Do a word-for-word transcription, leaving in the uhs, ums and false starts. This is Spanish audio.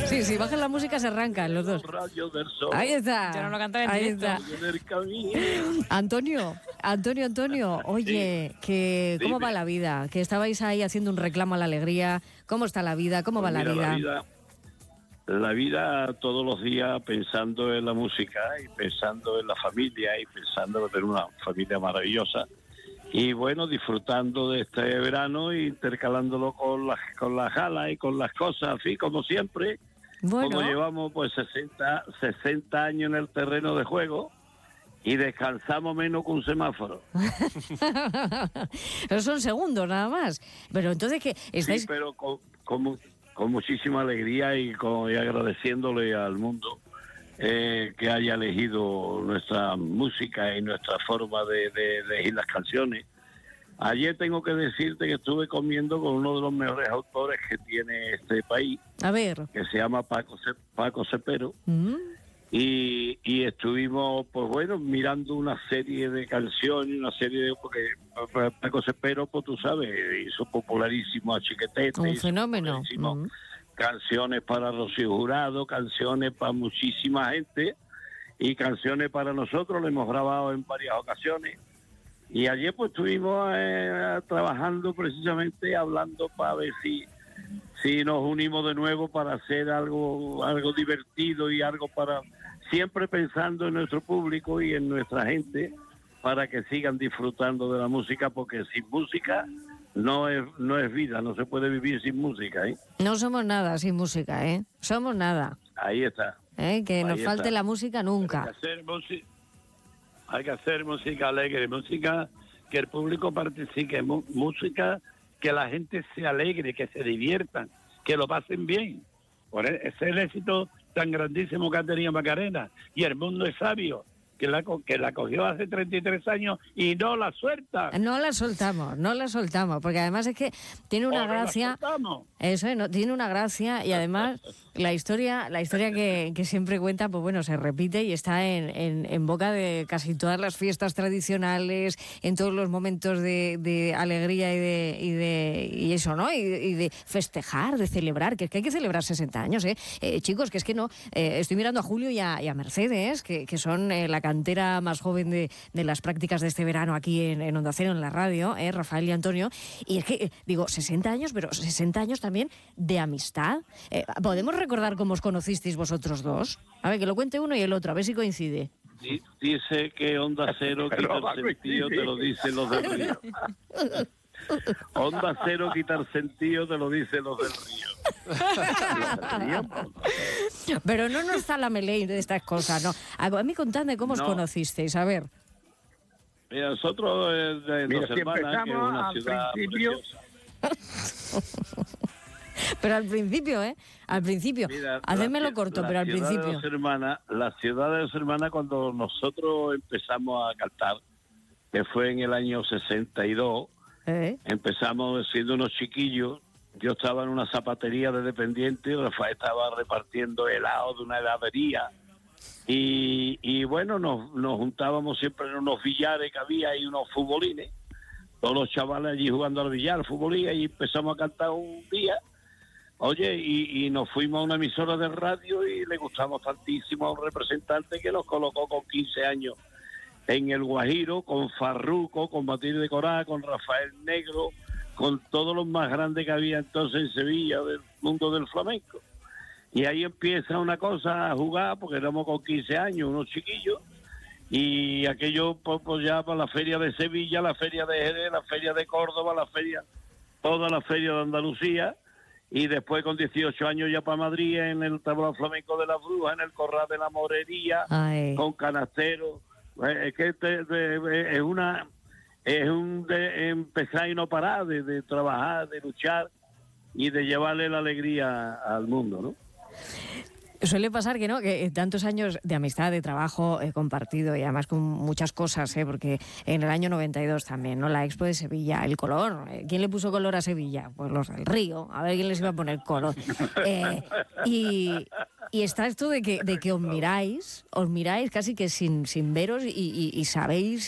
Sí, sí, bajan la música se arrancan los dos. Rayos del sol. Ahí está. Yo no lo cantaré en Ahí directo. está. En el camino. Antonio, Antonio, Antonio, oye, que ¿cómo Dime. va la vida? Que estabais ahí haciendo un reclamo a la alegría. ¿Cómo está la vida? ¿Cómo Pues va mira, la vida? La vida, la vida todos los días pensando en la música y pensando en la familia y pensando en tener una familia maravillosa. Y bueno, disfrutando de este verano e intercalándolo con las con las galas y con las cosas, así como siempre. Bueno, Como llevamos pues sesenta, sesenta años en el terreno de juego y descansamos menos que un semáforo. pero son segundos nada más. Pero entonces que estáis... Sí, pero con, con, mu- con muchísima alegría y, con, y agradeciéndole al mundo eh, que haya elegido nuestra música y nuestra forma de, de elegir las canciones. Ayer tengo que decirte que estuve comiendo con uno de los mejores autores que tiene este país, A ver. que se llama Paco, Ce- Paco Cepero, ¿Mm? y, y estuvimos, pues bueno, mirando una serie de canciones, una serie de... porque Paco Cepero, pues tú sabes, hizo popularísimo a Chiquetete, Un hizo fenómeno. popularísimo Mm. canciones para Rocío Jurado, canciones para muchísima gente y canciones para nosotros, lo hemos grabado en varias ocasiones. Y ayer pues estuvimos eh, trabajando precisamente, hablando para ver si, si nos unimos de nuevo para hacer algo, algo divertido y algo para, siempre pensando en nuestro público y en nuestra gente, para que sigan disfrutando de la música, porque sin música no es, no es vida, no se puede vivir sin música, ¿eh? No somos nada sin música, ¿eh? Somos nada. Ahí está. ¿eh? Que nos Ahí falte está. la música Hay nunca. que hacer música, hay que hacer música alegre, música que el público participe, mu- música que la gente se alegre, que se diviertan, que lo pasen bien. Por e- ese es el éxito tan grandísimo que ha tenido Macarena. Y el mundo es sabio, que la, co- que la cogió hace treinta y tres años y no la suelta. No la soltamos, no la soltamos, porque además es que tiene una O no la gracia... soltamos. Eso, ¿eh? No, tiene una gracia y además la historia la historia que, que siempre cuenta, pues bueno, se repite y está en, en, en boca de casi todas las fiestas tradicionales, en todos los momentos de, de alegría y de, y de y eso, ¿no? Y, y de festejar, de celebrar, que es que hay que celebrar sesenta años, ¿eh? Eh, chicos, que es que no, eh, estoy mirando a Julio y a, y a Mercedes, que, que son eh, la cantera más joven de, de las prácticas de este verano aquí en, en Onda Cero, en la radio, ¿eh? Rafael y Antonio, y es que, eh, digo, sesenta años, pero sesenta años también de amistad. Eh, ¿Podemos recordar cómo os conocisteis vosotros dos? A ver, que lo cuente uno y el otro, a ver si coincide. Di- Dice que Onda Cero Pero va quitar a sentido, te lo dicen los del río. Onda Cero quitar sentido, te lo dicen los del río. Pero no nos zalameleis de estas cosas, ¿no? A a mí contadme cómo os No. conocisteis, a ver. Mira, nosotros eh, de Mira, Dos si Hermanas, que es empezamos una al ciudad principio- preciosa. Pero al principio, ¿eh? Al principio. Mira, Hacedmelo la ci- corto, la pero al ciudad de principio. Dos Hermanas, la ciudad de Dos Hermanas, cuando nosotros empezamos a cantar, que fue en el año sesenta y dos, ¿Eh? empezamos siendo unos chiquillos. Yo estaba en una zapatería de dependiente, Rafael estaba repartiendo helado de una heladería. Y, y bueno, nos, nos juntábamos siempre en unos billares que había y unos futbolines. Todos los chavales allí jugando al billar, futbolín, y empezamos a cantar un día. Oye, y, y nos fuimos a una emisora de radio y le gustamos tantísimo a un representante que nos colocó con quince años en el Guajiro, con Farruco, con Matilde Corá, con Rafael Negro, con todos los más grandes que había entonces en Sevilla del mundo del flamenco. Y ahí empieza una cosa a jugar, porque éramos con quince años, unos chiquillos, y aquello pues, pues ya para la feria de Sevilla, la feria de Jerez, la feria de Córdoba, la feria, toda la feria de Andalucía, y después con dieciocho años ya para Madrid, en el tablao flamenco de la Bruja, en el Corral de la Morería, Ay. con canastero. Eh, Es que te- de- es una es un de empezar y no parar, de, de trabajar, de luchar y de llevarle la alegría al mundo, ¿no? Suele pasar que no, que tantos años de amistad, de trabajo eh, compartido y además con muchas cosas, ¿eh? Porque en el año noventa y dos también, ¿no? La Expo de Sevilla, el color. ¿eh? ¿Quién le puso color a Sevilla? Pues los del Río. A ver quién les iba a poner color. Eh, y, y está esto de que, de que os miráis, os miráis casi que sin, sin veros y, y, y sabéis